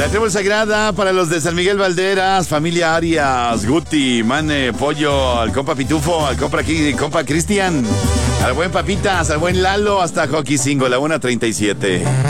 La tribu sagrada para los de San Miguel Valderas, familia Arias, Guti, Mane, Pollo, al compa Pitufo, al compa Cristian, al buen Papitas, al buen Lalo, hasta Joaquín Cingo, la 1:37.